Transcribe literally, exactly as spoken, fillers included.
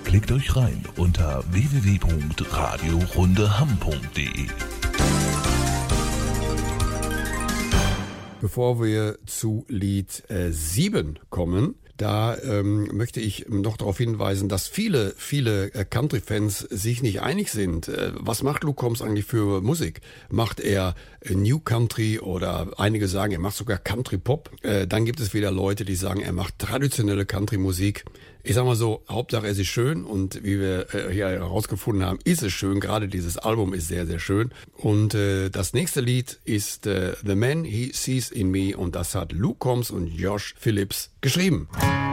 Klickt euch rein unter w w w punkt radio runde hamm punkt d e. Bevor wir zu Lied äh, sieben kommen, da ähm, möchte ich noch darauf hinweisen, dass viele, viele äh, Country-Fans sich nicht einig sind. Äh, was macht Luke Combs eigentlich für Musik? Macht er äh, New Country oder einige sagen, er macht sogar Country-Pop. Äh, dann gibt es wieder Leute, die sagen, er macht traditionelle Country-Musik. Ich sag mal so, Hauptsache es ist schön und wie wir äh, hier herausgefunden haben, ist es schön. Gerade dieses Album ist sehr, sehr schön. Und äh, das nächste Lied ist äh, The Man He Sees in Me und das hat Luke Combs und Josh Phillips geschrieben.